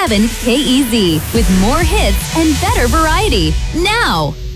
KEZ with more hits and better variety. Now!